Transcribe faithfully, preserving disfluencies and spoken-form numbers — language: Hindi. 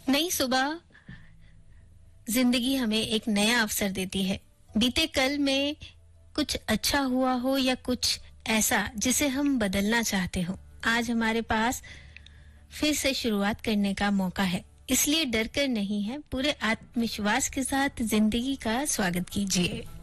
नई सुबह जिंदगी हमें एक नया अवसर देती है। बीते कल में कुछ अच्छा हुआ हो या कुछ ऐसा जिसे हम बदलना चाहते हो, आज हमारे पास फिर से शुरुआत करने का मौका है। इसलिए डर कर नहीं है, पूरे आत्मविश्वास के साथ जिंदगी का स्वागत कीजिए।